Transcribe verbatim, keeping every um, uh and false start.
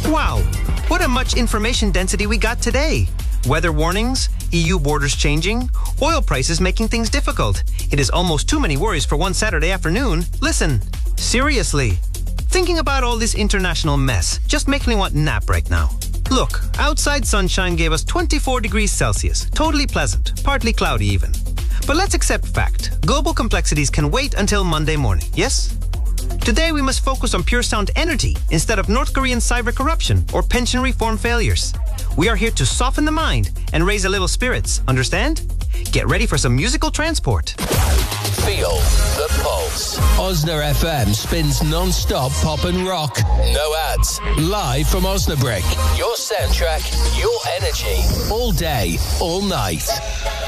Wow, what a much information density we got today. Weather warnings, E U borders changing, oil prices making things difficult. It is almost too many worries for one Saturday afternoon. Listen, seriously. Thinking about all this international mess just makes me want a nap right now. Look, outside sunshine gave us twenty-four degrees Celsius. Totally pleasant, partly cloudy even. But let's accept fact. Global complexities can wait until Monday morning, yes? Today we must focus on pure sound energy instead of North Korean cyber corruption or pension reform failures. We are here to soften the mind and raise a little spirits, understand? Get ready for some musical transport. Feel the pulse. Osna F M spins non-stop pop and rock. No ads. Live from Osnabrück. Your soundtrack, your energy. All day, all night.